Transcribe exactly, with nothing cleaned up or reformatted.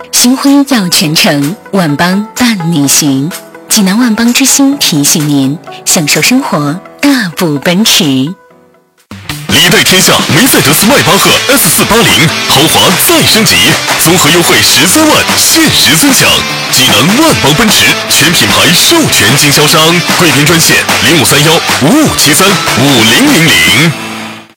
星辉耀全城，万邦伴你行。济南万邦之星提醒您，享受生活，大步奔驰。 历代天下梅赛德斯迈巴赫 S 四八零豪华再升级，综合优惠十三万，限时尊享。济南万邦奔驰全品牌授权经销商，贵宾专线零五三幺五五七三五零零零。